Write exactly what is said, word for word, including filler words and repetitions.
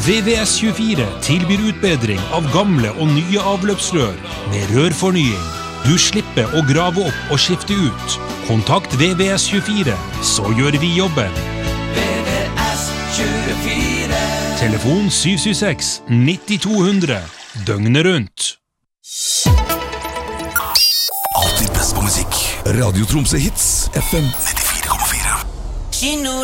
V V S tjuefire tilbyr utbedring av gamle og nye avløpsrør med rørfornying. Du slipper å grave opp og skifte ut. Kontakt V V S tjuefire, så gjør vi jobben. V V S tjuefire. Telefon syv syv seks ni to hundre, døgnet rundt. Alltid best på musikk. Radio Tromsø Hits, F M nittifire komma fire.